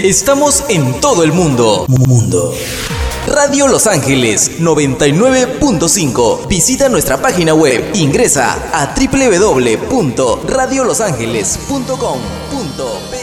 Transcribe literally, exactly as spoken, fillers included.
Estamos en todo el mundo. Mundo. Radio Los Ángeles noventa y nueve punto cinco. Visita nuestra página web. Ingresa a doble u doble u doble u punto radio los ángeles punto com punto pe.